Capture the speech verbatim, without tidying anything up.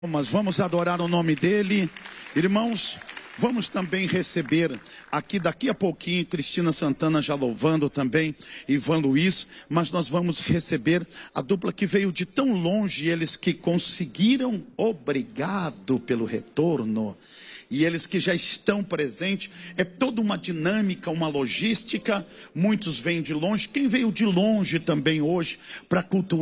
Mas vamos adorar o nome dele. Irmãos, vamos também receber aqui daqui a pouquinho Cristina Santana já louvando também, Ivan Luiz, mas nós vamos receber a dupla que veio de tão longe, eles que conseguiram, obrigado pelo retorno. E eles que já estão presentes, é toda uma dinâmica, uma logística. Muitos vêm de longe, quem veio de longe também hoje para cultuar